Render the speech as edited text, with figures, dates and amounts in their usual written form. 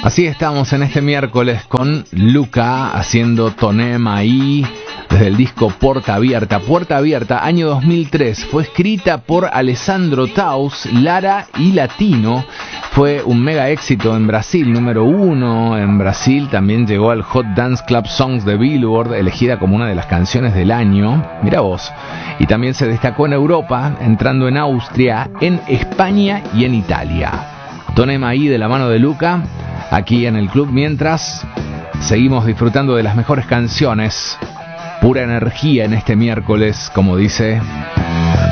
Así estamos en este miércoles con Luca haciendo Tonem ahí desde el disco Porta Abierta. Puerta Abierta, año 2003. Fue escrita por Alessandro Taus, Lara y Latino. Fue un mega éxito en Brasil, número 1 en Brasil. También llegó al Hot Dance Club Songs de Billboard, elegida como una de las canciones del año. Mira vos. Y también se destacó en Europa, entrando en Austria, en España y en Italia. Tonem ahí de la mano de Luca, aquí en el club, mientras seguimos disfrutando de las mejores canciones. Pura energía en este miércoles, como dice